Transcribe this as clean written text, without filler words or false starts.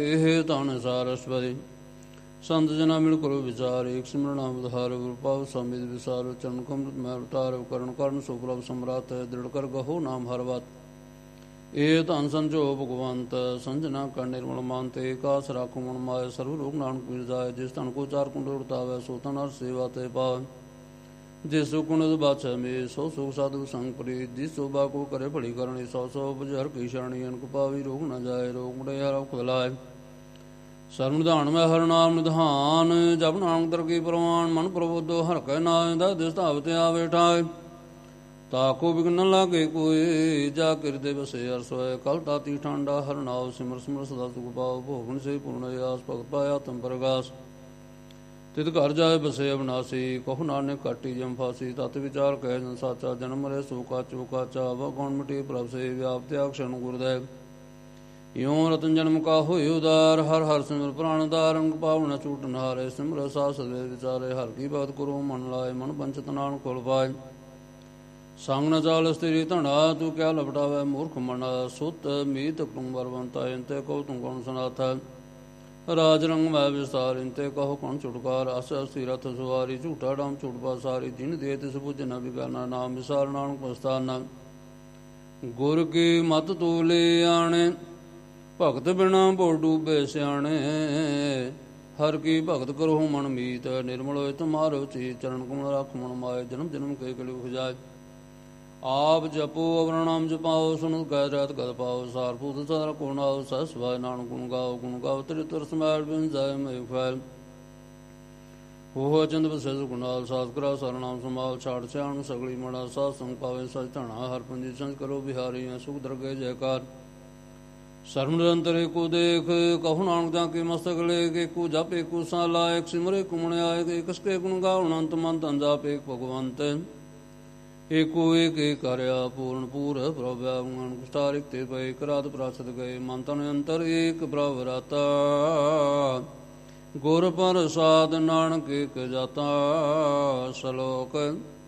ਇਹ ਧਨ ਸਾਰਸਵਤੀ ਸੰਤ ਜਨਾ ਮਿਲ ਕਰੋ ਵਿਚਾਰ ਏਕ ਸਿਮਰਨ ਨਾਮ ਉਧਾਰ ਗੁਰ ਪਾਉ ਸੰਬਿਦ ਵਿਸਾਰ ਚਰਨ ਕਮ੍ਰਿਤ ਮਹਿ ਉਤਾਰ ਕਰਨ ਕਰਨ ਸੁਪ੍ਰਭ ਸਮਰਾਤ ਦ੍ਰਿੜ ਕਰ ਗਹੋ ਨਾਮ ਹਰ ਬਾਤ ਇਹ ਧਨ ਸੰਜੋ ਭਗਵੰਤ ਸੰਜਨਾ ਕਰ ਨਿਰਮਲ ਮਨ ਤੇ ਕਾਸ ਰਾਖੋ ਮਨ ਮਾਇ ਸਰਵ ਲੋਕ ਨਾਨਕ ਪੀਰ ਜਾਏ ਜਿਸ ਧਨ ਕੋ ਚਾਰ ਕੁੰਡ ਉੜਤਾਵੇ ਸੋ ਧਨ ਹਰ ਸੇਵਾ ਤੇ ਪਾਵ ਜਿਸ ਗੁਣ ਬਾਛੈ ਮੇ ਸੋ ਸੁਖ ਸਾਧੂ ਸੰਗ ਪ੍ਰੀਤ ਜਿਸ ਸੋਭਾ ਕੋ ਕਰੇ ਭਲੀ ਕਰਨੀ ਸੋ ਸੋ ਬੁਝਰ ਕੀ ਸ਼ਰਣੀ ਅਨਕ ਪਾਵੀ ਰੋਗ ਨ ਜਾਏ ਰੋਗ ਮੁੜੇ ਹਰ ਖੁਦਲਾਏ ਸਰਮ ਨਿਧਾਨ ਮੈਂ ਹਰ ਨਾਮ ਨਿਧਾਨ ਜਪ ਨਾਨਕ ਦਰਗੀ ਪ੍ਰਵਾਨ ਮਨ ਪ੍ਰਬੋਧੋ ਹਰ ਕੈ ਨਾਮ ਦਾ ਦਿਸ ਧਾਵ ਤੇ ਆਵੇ ਠਾਏ ਤਾਕੋ ਬਿਗਨ ਲਾਗੇ ਕੋਈ ਜਾ ਕਿਰਦੇ ਬਸੇ ਹਰ ਸੋਏ ਕਲ ਤਾਤੀ ਠਾਂਡਾ ਹਰ ਨਾਮ ਸਿਮਰ ਸਿਮਰ ਸਦਾ ਸੁਖ ਪਾਉ ਭੋਗਨ ਸੇ ਪੂਰਨ ਆਸ ਭਗਤ ਪਾਇਆ ਤਮ ਪ੍ਰਗਾਸ ਤਿਤ ਘਰ ਜਾਏ ਬਸੇ ਅਬਨਾਸੀ ਕਹੂ ਨਾਨਕ ਕਾਟੀ ਜਮ ਫਾਸੀ ਤਤ ਵਿਚਾਰ ਕਹਿ ਜਨ ਸਾਚਾ ਜਨਮ ਰੇ ਸੋਕਾ ਚੋਕਾ ਚਾਵਾ ਗੁਣ ਮਿਟੇ ਪ੍ਰਭ ਸੇ ਵਿਆਪਤਿ ਅਕਸ਼ਨ ਗੁਰਦੇਵ ਇਉ ਰਤਨ ਜਨਮ ਕਾ ਹੋਇ ਉਦਾਰ ਹਰ ਹਰ ਸਿਮਰ ਪ੍ਰਾਣ ਦਾ ਰੰਗ ਪਾਵਨ ਛੂਟ ਨਾਰੇ ਸਿਮਰ ਸਾਸ ਸਦੇ ਵਿਚਾਰੇ ਹਰ ਕੀ ਬਾਤ ਕਰੋ ਮਨ ਲਾਏ ਮਨ ਬੰਚਤ ਨਾਨਕ ਕੋਲ ਪਾਏ ਸੰਗ ਨ ਚਾਲ ਸਤਰੀ ਧੜਾ ਤੂੰ ਕਿਆ ਲਪਟਾਵੇ ਮੂਰਖ ਮਨ ਸੁਤ ਮੀਤ ਕੁੰ ਬਰਵੰਤਾ ਇੰਤੇ ਕਉ ਤੂੰ ਗੁਣ ਸੁਨਾਥ ਰਾਜ ਰੰਗ ਮੈਂ ਵਿਸਤਾਰ ਇੰਤੇ ਕਹੋ ਕੌਣ ਛੁਟਕਾਰ ਅਸ ਅਸੀ ਰਥ ਸੁਵਾਰੀ ਝੂਠਾ ਡਾਮ ਝੂਠ ਸਾਰੀ ਜਿਨ ਦੇ ਤਿਸ ਬੁਝ ਨ ਬਿਗਾਨਾ ਨਾਮ ਵਿਸਾਰ ਨਾਨਕ ਪਸਤਾਨਾ ਗੁਰ ਕੀ ਮਤ ਤੂ ਲੈ ਆਣੇ ਭਗਤ ਬਿਨਾ ਭੁਲ ਡੂਬੇ ਸਿਆਣੇ ਹਰ ਕੀ ਭਗਤ ਕਰੋ ਮਨ ਮੀਤ ਨਿਰਮਲ ਹੋਏ ਤੁਮਾਰੋ ਚੀ ਚਰਨ ਕਮਲ ਰੱਖ ਮਨ ਮਾਏ ਜਨਮ ਜਨਮ ਕੇ ਕਲਿ ਖੁਜਾਏ ਆਪ ਜਪੋ ਅਵਰ ਨਾਮ ਜਪਾਓ ਸੁਨ ਕਹਿ ਰਹਿਤ ਗਦ ਪਾਓ ਸਾਰ ਭੂਤ ਸਦਰ ਕੋ ਨਾਉ ਸਸ ਵਾਇ ਨਾਨਕ ਗੁਣ ਗਾਓ ਤੇਰੇ ਤੁਰ ਸਮਾਲ ਬਿਨ ਜਾਏ ਮੈਂ ਫੈਲ ਉਹ ਚੰਦ ਬਸੇਸ ਗੁਨਾਲ ਸਾਸ ਕਰਾ ਸਰ ਨਾਮ ਸਮਾਲ ਛਾੜ ਸਿਆਣ ਸਗਲੀ ਮੜਾ ਸਾਧ ਸੰਗ ਪਾਵੇ ਸਚ ਧਣਾ ਹਰ ਪੰਜੀ ਸੰਜ ਕਰੋ ਬਿਹਾਰੀ ਸੁਖ ਦਰਗੇ ਜੈਕਾਰ ਸਰਮ ਨਿਰੰਤਰ ਕੋ ਦੇਖ ਕਹੂ ਨਾਨਕ ਜਾਂ ਕੇ ਮਸਤਕ ਲੈ ਕੇ ਕੋ ਜਪੇ ਕੋ ਸਾ ਲਾਇਕ ਸਿਮਰੇ ਕੁਮਣ ਆਏ ਕੇ ਕਸਕੇ ਗੁਣ ਗਾਉ ਅਨੰਤ ਮਨ ਤਨ ਜਾਪੇ ਭਗਵੰਤ ਏਕੋ ਏਕ ਕਰਿਆ ਪੂਰਨ ਪੂਰ ਪ੍ਰਭ ਅਵਗਣ ਕੁਸਤਾਰਿਕ ਤੇ ਪਏ ਕਰਾਤ ਪ੍ਰਾਸਦ ਗਏ ਮਨ ਤਨ ਅੰਤਰ ਏਕ ਪ੍ਰਭ ਰਤਾ ਗੁਰ ਪ੍ਰਸਾਦ ਨਾਨਕ ਏਕ ਜਾਤਾ ਸ਼ਲੋਕ